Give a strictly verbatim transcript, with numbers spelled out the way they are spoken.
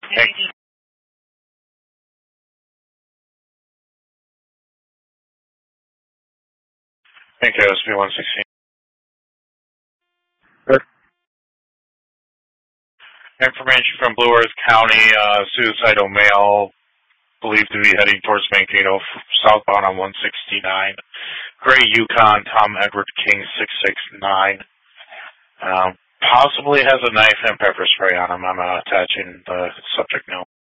Hey. Thank you, S B one sixteen. Information from Blue Earth County, uh, suicidal male, believed to be heading towards Mankato, southbound on one sixty-nine. Gray Yukon, Tom Edward King, six six nine. Um, possibly has a knife and pepper spray on him. I'm uh, attaching the subject note.